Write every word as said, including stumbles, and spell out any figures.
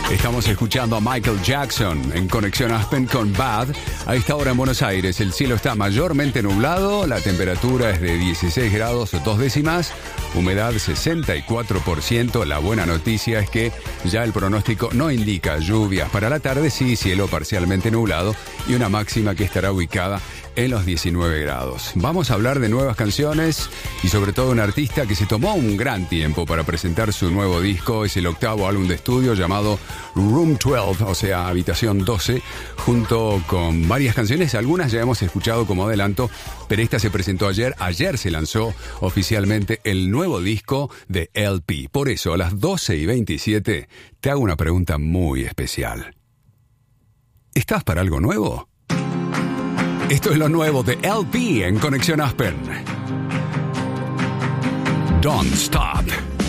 Estamos escuchando a Michael Jackson en Conexión Aspen con Bad. A esta hora en Buenos Aires el cielo está mayormente nublado, la temperatura es de dieciséis grados dos décimas, humedad sesenta y cuatro por ciento. La buena noticia es que ya el pronóstico no indica lluvias para la tarde, sí cielo parcialmente nublado y una máxima que estará ubicada en los diecinueve grados. Vamos a hablar de nuevas canciones y sobre todo un artista que se tomó un gran tiempo para presentar su nuevo disco. Es el octavo álbum de estudio llamado Room doce, o sea, Habitación doce, junto con varias canciones. Algunas ya hemos escuchado como adelanto, pero esta se presentó ayer. Ayer se lanzó oficialmente el nuevo disco de L P. Por eso, a las doce y veintisiete, te hago una pregunta muy especial. ¿Estás para algo nuevo? Esto es lo nuevo de L P en Conexión Aspen. Don't Stop.